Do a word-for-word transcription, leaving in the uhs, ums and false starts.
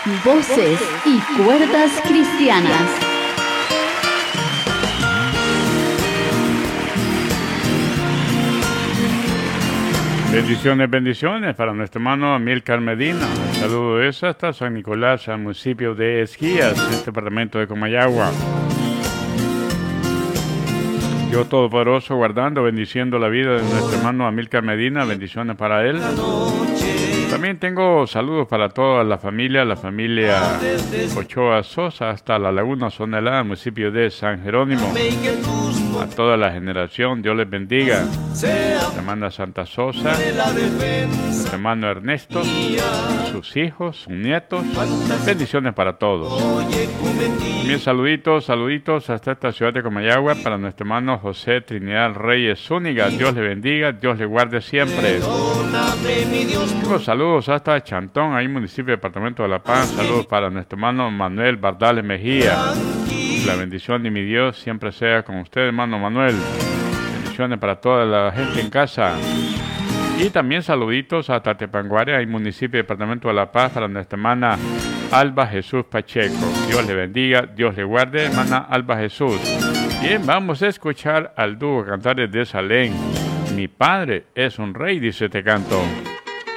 Voces y cuerdas cristianas. Bendiciones, bendiciones para nuestro hermano Amílcar Medina. Saludo eso hasta San Nicolás, al municipio de Esquías, en el departamento de Comayagua. Dios Todopoderoso guardando, bendiciendo la vida de nuestro hermano Amílcar Medina. Bendiciones para él. También tengo saludos para toda la familia, la familia Ochoa Sosa, hasta la Laguna Sonelá, municipio de San Jerónimo. A toda la generación, Dios les bendiga. Nuestra hermana Santa Sosa, nuestro hermano Ernesto, sus hijos, sus nietos. Bendiciones para todos. También saluditos, saluditos hasta esta ciudad de Comayagua para nuestro hermano José Trinidad Reyes Zúñiga. Dios le bendiga, Dios le guarde siempre. Tengo saludos hasta Chantón, ahí municipio departamento de La Paz. Saludos para nuestro hermano Manuel Bardales Mejía. La bendición de mi Dios siempre sea con usted, hermano Manuel. Bendiciones para toda la gente en casa. Y también saluditos hasta Tepanguare, ahí municipio departamento de La Paz, para nuestra hermana Alba Jesús Pacheco. Dios le bendiga, Dios le guarde, hermana Alba Jesús. Bien, vamos a escuchar al dúo Cantares de Salem. Mi padre es un rey, dice este canto.